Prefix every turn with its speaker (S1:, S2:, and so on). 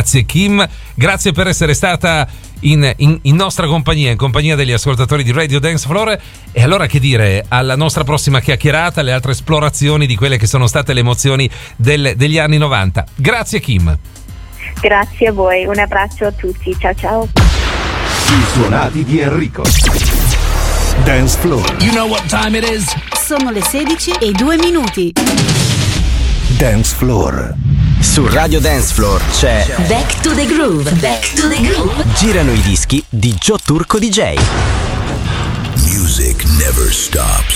S1: Grazie Kim, grazie per essere stata in nostra compagnia, in compagnia degli ascoltatori di Radio Dance Floor. E allora che dire, alla nostra prossima chiacchierata, alle altre esplorazioni di quelle che sono state le emozioni degli anni 90. Grazie Kim.
S2: Grazie a voi, un abbraccio a tutti, ciao ciao.
S3: I suonati di Enrico. Dance Floor.
S4: You know what time it is?
S5: Sono le 16:02.
S3: Dance Floor.
S6: Su Radio Dance Floor c'è
S5: Back to the Groove. Back to the Groove.
S6: Girano i dischi di Joe Turco DJ.
S3: Music never stops.